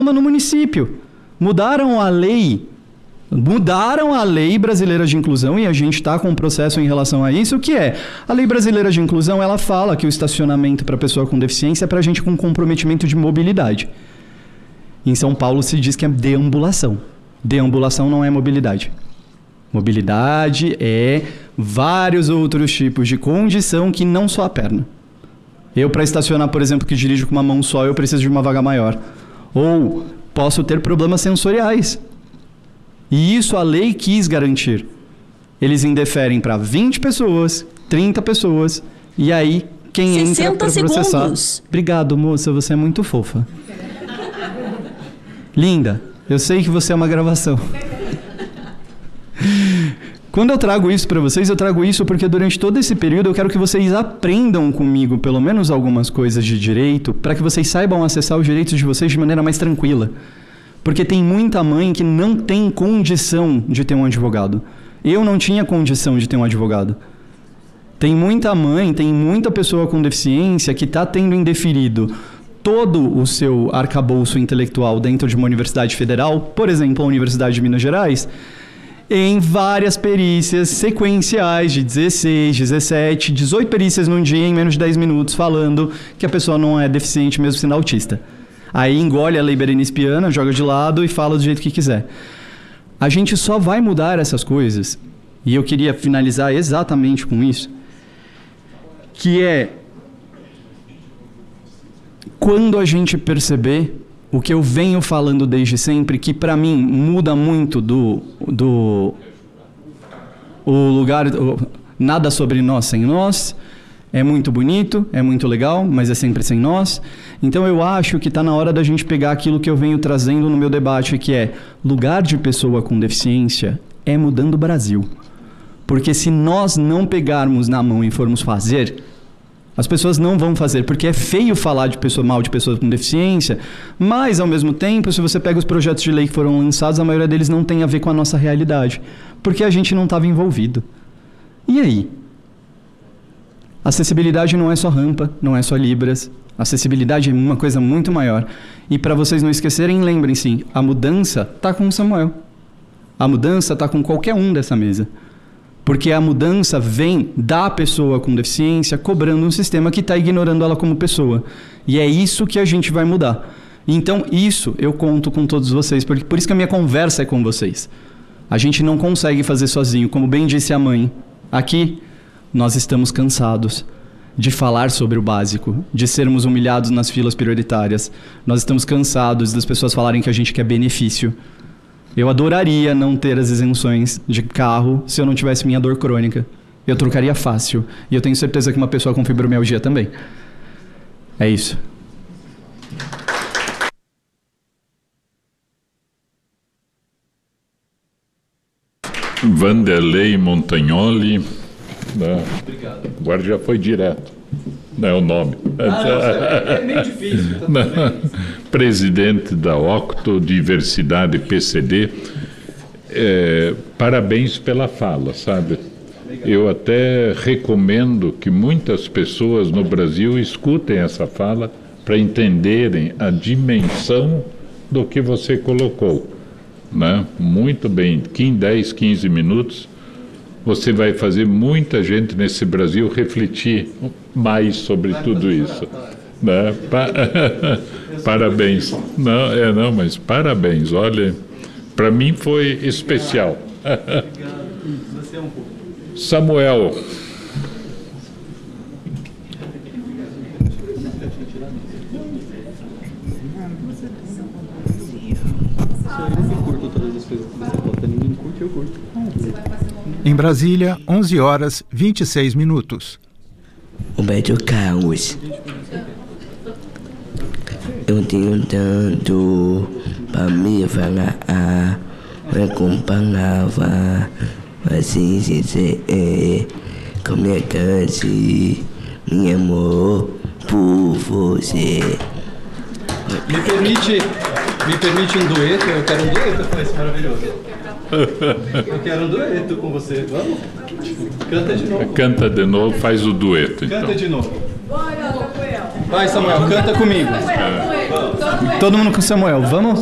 no município. Mudaram a lei brasileira de inclusão e a gente está com um processo em relação a isso, que é a lei brasileira de inclusão, ela fala que o estacionamento para pessoa com deficiência é para gente com comprometimento de mobilidade. Em São Paulo se diz que é deambulação. Deambulação não é mobilidade. Mobilidade é vários outros tipos de condição que não só a perna. Eu, para estacionar, por exemplo, que dirijo com uma mão só, eu preciso de uma vaga maior. Ou posso ter problemas sensoriais. E isso a lei quis garantir. Eles indeferem para 20 pessoas, 30 pessoas, e aí quem entra para processar... Obrigado, moça, você é muito fofa. Linda, eu sei que você é uma gravação. Quando eu trago isso para vocês, eu trago isso porque durante todo esse período eu quero que vocês aprendam comigo pelo menos algumas coisas de direito, para que vocês saibam acessar os direitos de vocês de maneira mais tranquila. Porque tem muita mãe que não tem condição de ter um advogado. Eu não tinha condição de ter um advogado. Tem muita mãe, tem muita pessoa com deficiência que está tendo indeferido todo o seu arcabouço intelectual dentro de uma universidade federal, por exemplo, a Universidade de Minas Gerais, em várias perícias sequenciais de 16, 17, 18 perícias num dia em menos de 10 minutos, falando que a pessoa não é deficiente mesmo sendo autista. Aí engole a lei berenispiana, joga de lado e fala do jeito que quiser. A gente só vai mudar essas coisas, e eu queria finalizar exatamente com isso, que é quando a gente perceber o que eu venho falando desde sempre, que para mim muda muito o lugar, nada sobre nós sem nós, é muito bonito, é muito legal, mas é sempre sem nós. Então eu acho que está na hora da gente pegar aquilo que eu venho trazendo no meu debate, que é lugar de pessoa com deficiência é mudando o Brasil. Porque se nós não pegarmos na mão e formos fazer, as pessoas não vão fazer, porque é feio falar de mal de pessoas com deficiência, mas, ao mesmo tempo, se você pega os projetos de lei que foram lançados, a maioria deles não tem a ver com a nossa realidade, porque a gente não estava envolvido. E aí? Acessibilidade não é só rampa, não é só libras. Acessibilidade é uma coisa muito maior. E para vocês não esquecerem, lembrem-se, a mudança está com o Samuel. A mudança está com qualquer um dessa mesa. Porque a mudança vem da pessoa com deficiência cobrando um sistema que está ignorando ela como pessoa. E é isso que a gente vai mudar. Então, isso eu conto com todos vocês. Por isso que a minha conversa é com vocês. A gente não consegue fazer sozinho. Como bem disse a mãe, aqui nós estamos cansados de falar sobre o básico, de sermos humilhados nas filas prioritárias. Nós estamos cansados das pessoas falarem que a gente quer benefício. Eu adoraria não ter as isenções de carro se eu não tivesse minha dor crônica. Eu trocaria fácil. E eu tenho certeza que uma pessoa com fibromialgia também. É isso. Vanderlei Montagnoli. Obrigado. Agora já foi direto. Não é o nome. É meio difícil. Presidente da Octo Diversidade PCD. Parabéns pela fala, sabe? Eu até recomendo que muitas pessoas no Brasil escutem essa fala para entenderem a dimensão do que você colocou, né? Muito bem, em 10, 15 minutos você vai fazer muita gente nesse Brasil refletir mais sobre tudo isso, né? Parabéns. Não, mas parabéns. Olha, para mim foi especial. Samuel. Em Brasília, 11 horas 26 minutos. Roberto Carlos. Eu tenho tanto para me falar, com palavra, assim dizer, como é que meu amor por você. Me permite um dueto? Eu quero um dueto com esse maravilhoso. Eu quero um dueto com você. Vamos? Canta de novo. Canta de novo, faz o dueto. Canta então. de novo. Bora, Samuel. Vai, Samuel, canta comigo. Todo mundo com o Samuel, vamos?